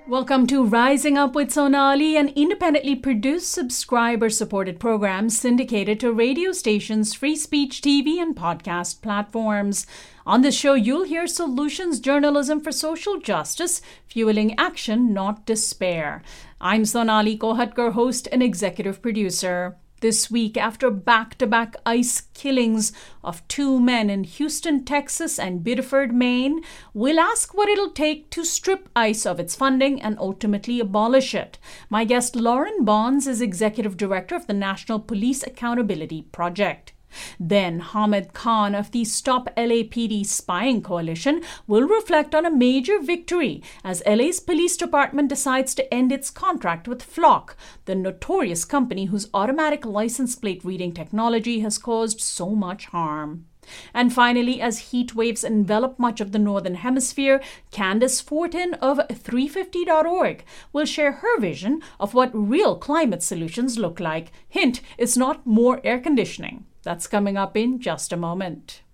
Welcome to Rising Up with Sonali, an independently produced, subscriber-supported program syndicated to radio stations, free speech TV, and podcast platforms. On this show, you'll hear solutions journalism for social justice, fueling action, not despair. I'm Sonali Kohatkar, host and executive producer. This week, after back-to-back ICE killings of two men in Houston, Texas and Biddeford, Maine, we'll ask what it'll take to strip ICE of its funding and ultimately abolish it. My guest, Lauren Bonds, is executive director of the National Police Accountability Project. Then Hamed Khan of the Stop LAPD Spying Coalition will reflect on a major victory as LA's police department decides to end its contract with Flock, the notorious company whose automatic license plate reading technology has caused so much harm. And finally, as heat waves envelop much of the Northern Hemisphere, Candace Fortin of 350.org will share her vision of what real climate solutions look like. Hint, it's not more air conditioning. That's coming up in just a moment.